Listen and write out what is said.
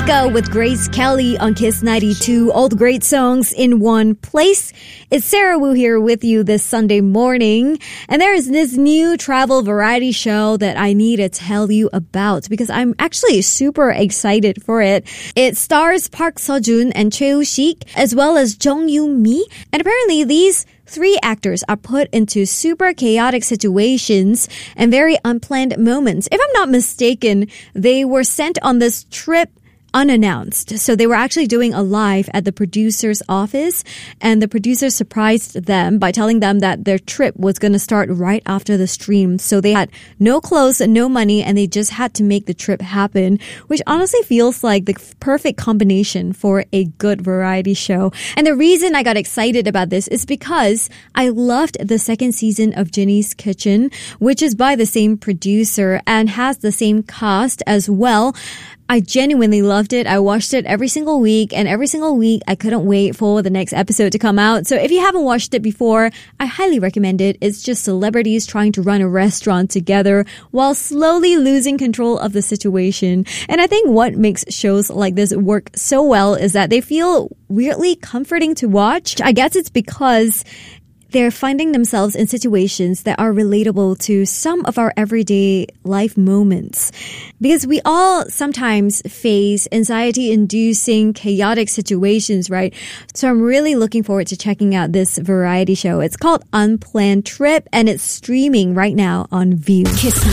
Mika with Grace Kelly on Kiss 92. All the great songs in one place. It's Sarah Wu here with you this Sunday morning. And there is this new travel variety show that I need to tell you about because I'm actually super excited for it. It stars Park Seo-joon and Choi Woo-sik as well as Jung Yoo-mi. And apparently these three actors are put into super chaotic situations and very unplanned moments. If I'm not mistaken, they were sent on this trip unannounced. So they were actually doing a live at the producer's office, and the producer surprised them by telling them that their trip was going to start right after the stream. So they had no clothes and no money, and they just had to make the trip happen, which honestly feels like the perfect combination for a good variety show. And the reason I got excited about this is because I loved the second season of Ginny's Kitchen, which is by the same producer and has the same cast as well. I genuinely loved it. I watched it every single week, and every single week I couldn't wait for the next episode to come out. So if you haven't watched it before, I highly recommend it. It's just celebrities trying to run a restaurant together while slowly losing control of the situation. And I think what makes shows like this work so well is that they feel weirdly comforting to watch. I guess it's because they're finding themselves in situations that are relatable to some of our everyday life moments. Because we all sometimes face anxiety-inducing, chaotic situations, right? So I'm really looking forward to checking out this variety show. It's called Unplanned Trip, and it's streaming right now on View. Kiss